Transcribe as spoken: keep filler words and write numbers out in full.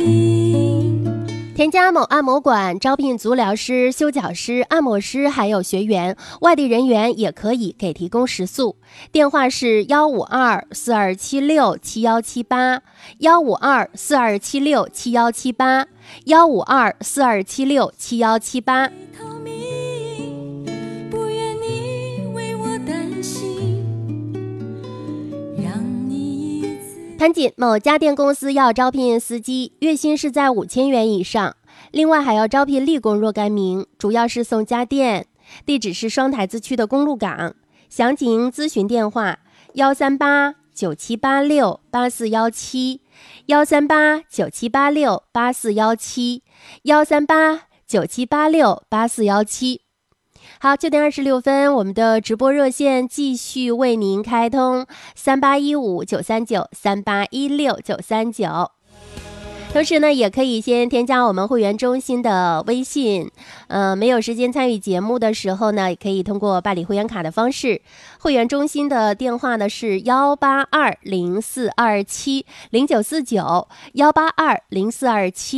添加某按摩馆招聘足疗师、修脚师、按摩师，还有学员，外地人员也可以给提供食宿。电话是幺五二四二七六七幺七八，幺五二四二七六七幺七八，幺五二四二七六七幺七八。盘锦某家电公司要招聘司机，月薪是在五千元以上，另外还要招聘力工若干名，主要是送家电，地址是双台子区的公路港。详情咨询电话幺三八九七八六八四幺七，幺三八九七八六八四幺七，幺三八九七八六八四幺七。好，九点二十六分，我们的直播热线继续为您开通三八一五九三九三八一六九三九。同时呢，也可以先添加我们会员中心的微信，呃，没有时间参与节目的时候呢，也可以通过办理会员卡的方式。会员中心的电话呢是幺八二零四二七零九四九，幺八二零四二七。